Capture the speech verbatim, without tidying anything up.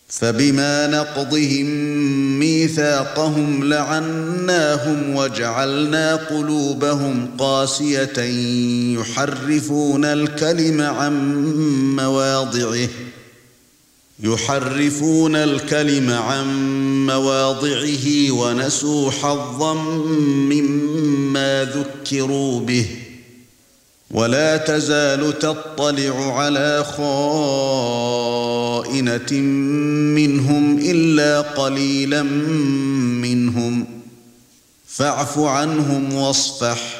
فبما نقضهم ميثاقهم لعناهم وجعلنا قلوبهم قاسية يحرفون الكلم عن مواضعه يحرفون الكلم عن مواضعه ونسوا حظا مما ذكروا به ولا تزال تطلع على خائنة منهم إلا قليلا منهم فاعف عنهم واصفح